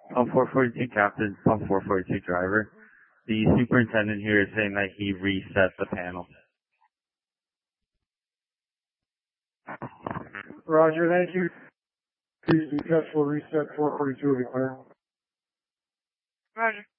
Pump 442 captain, pump 442 driver. The superintendent here is saying that he reset the panel. Roger, thank you. Please successful reset 442 will be clear. Roger.